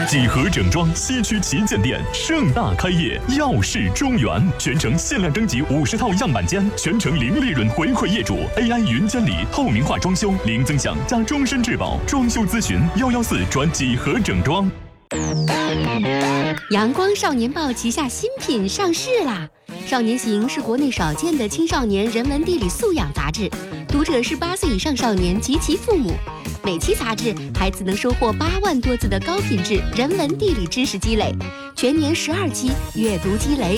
几何整装西区旗舰店盛大开业，耀世中原，全程限量征集50套样板间，全程零利润回馈业主 ，AI 云监理，透明化装修，零增享加终身质保，装修咨询114转几何整装。 阳光少年报旗下新品上市啦！少年行是国内少见的青少年人文地理素养杂志，读者是8岁以上少年及其父母。每期杂志，孩子能收获8万多字的高品质人文地理知识积累，全年12期阅读积累